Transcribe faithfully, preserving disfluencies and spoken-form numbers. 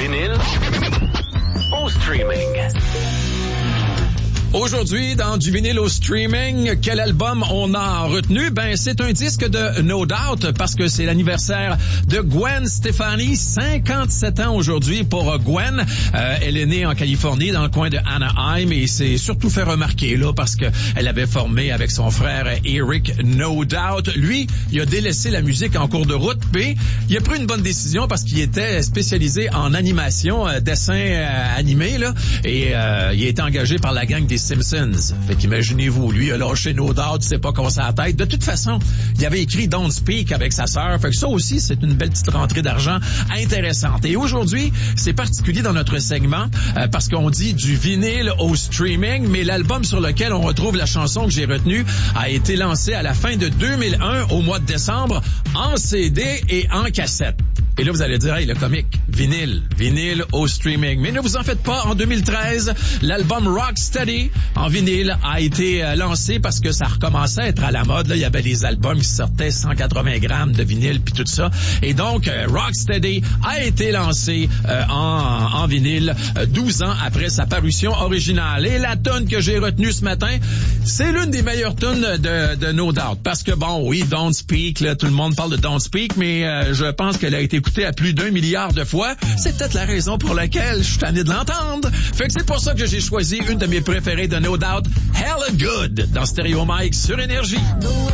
vinyle au streaming. Aujourd'hui, dans du vinyle au streaming, quel album on a retenu? Ben, c'est un disque de No Doubt parce que c'est l'anniversaire de Gwen Stefani, cinquante-sept ans aujourd'hui pour Gwen. Euh, elle est née en Californie, dans le coin de Anaheim, et s'est surtout fait remarquer là parce que elle avait formé avec son frère Eric No Doubt. Lui, il a délaissé la musique en cours de route, mais il a pris une bonne décision parce qu'il était spécialisé en animation, euh, dessin euh, animé là, et euh, il a été engagé par la gang des Simpsons. Fait qu'imaginez-vous, lui a lâché No Doubt, il s'est pas cassé la tête. De toute façon, il avait écrit Don't Speak avec sa sœur. Fait que ça aussi, c'est une belle petite rentrée d'argent intéressante. Et aujourd'hui, c'est particulier dans notre segment euh, parce qu'on dit du vinyle au streaming, mais l'album sur lequel on retrouve la chanson que j'ai retenue a été lancé à la fin de deux mille un, au mois de décembre, en C D et en cassette. Et là, vous allez dire, hey, le comique, vinyle, vinyle au streaming. Mais ne vous en faites pas, en deux mille treize, l'album Rocksteady en vinyle a été euh, lancé parce que ça recommençait à être à la mode. Là, il y avait des albums qui sortaient cent quatre-vingts grammes de vinyle puis tout ça. Et donc, euh, Rocksteady a été lancé euh, en, en vinyle euh, douze ans après sa parution originale. Et la tune que j'ai retenue ce matin, c'est l'une des meilleures tunes de, de No Doubt. Parce que bon, oui, Don't Speak, là, tout le monde parle de Don't Speak, mais euh, je pense qu'elle a été écoutée à plus d'un milliard de fois. C'est peut-être la raison pour laquelle je suis tanné de l'entendre. Fait que c'est pour ça que j'ai choisi une de mes préférées de No Doubt, Hella Good, dans Stereo Mike sur Énergie.